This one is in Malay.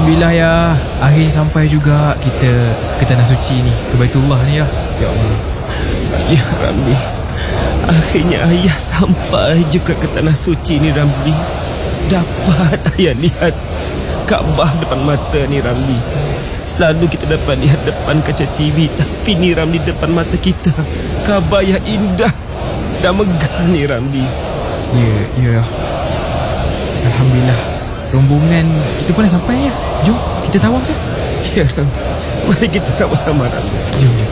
Alhamdulillah ya. Akhirnya sampai juga kita ke Tanah Suci ni, ke Baitullah ni ya. Ya Allah. Ya Ramli, akhirnya ayah sampai juga ke Tanah Suci ni Ramli. Dapat ayah lihat Kaabah depan mata ni Ramli. Selalu kita dapat lihat depan kaca TV, tapi ni Ramli depan mata kita. Kaabah yang indah dan megah ni Ramli. Ya. Alhamdulillah. Rombongan kita pun dah sampai ya. Jom kita tawaf ya. Ya Ramli, mari kita sama-sama Ramli. Jom.